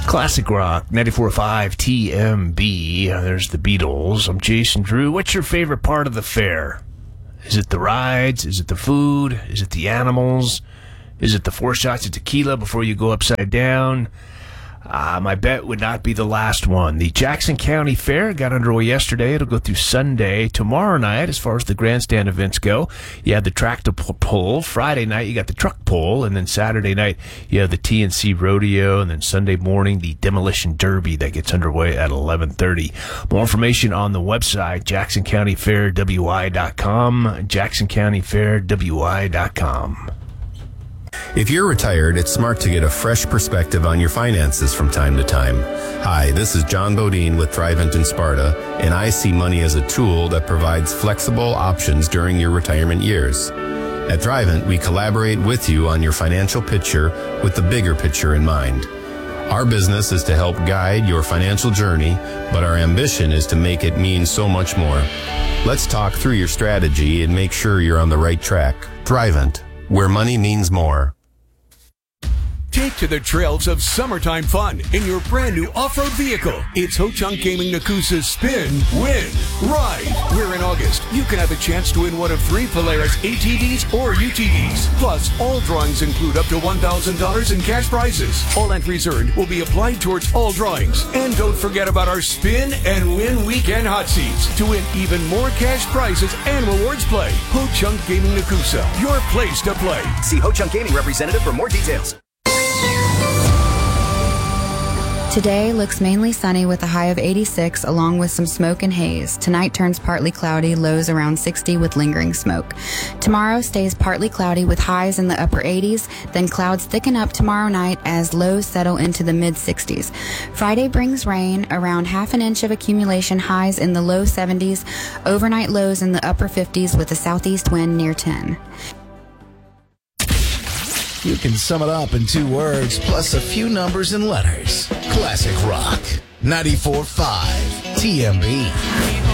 Classic Rock, 94.5 TMB. There's the Beatles. I'm Jason Drew. What's your favorite part of the fair? Is it the rides? Is it the food? Is it the animals? Is it the 4 shots of tequila before you go upside down? My bet would not be the last one. The Jackson County Fair got underway yesterday. It'll go through Sunday. Tomorrow night, as far as the grandstand events go, you have the tractor pull. Friday night, you got the truck pull. And then Saturday night, you have the TNC Rodeo. And then Sunday morning, the Demolition Derby that gets underway at 11:30. More information on the website, jacksoncountyfairwi.com, jacksoncountyfairwi.com. If you're retired, it's smart to get a fresh perspective on your finances from time to time. Hi, this is John Bodine with Thrivent in Sparta, and I see money as a tool that provides flexible options during your retirement years. At Thrivent, we collaborate with you on your financial picture with the bigger picture in mind. Our business is to help guide your financial journey, but our ambition is to make it mean so much more. Let's talk through your strategy and make sure you're on the right track. Thrivent, where money means more. Take to the trails of summertime fun in your brand new off-road vehicle. It's Ho-Chunk Gaming Nakusa's Spin, Win, Ride, where in August you can have a chance to win one of 3 Polaris ATVs or UTVs. Plus, all drawings include up to $1,000 in cash prizes. All entries earned will be applied towards all drawings. And don't forget about our Spin and Win Weekend Hot Seats to win even more cash prizes and rewards play. Ho-Chunk Gaming Nakusa, your place to play. See Ho-Chunk Gaming representative for more details. Today looks mainly sunny with a high of 86 along with some smoke and haze. Tonight turns partly cloudy, lows around 60 with lingering smoke. Tomorrow stays partly cloudy with highs in the upper 80s, then clouds thicken up tomorrow night as lows settle into the mid-60s. Friday brings rain, around half an inch of accumulation, highs in the low 70s, overnight lows in the upper 50s with a southeast wind near 10. You can sum it up in 2 words, plus a few numbers and letters. Classic Rock, 94.5 TMB.